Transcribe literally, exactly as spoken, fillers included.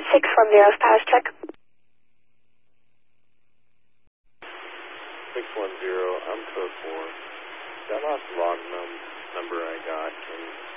six one zero, status check. six one zero, I'm code four. That last log num number I got, can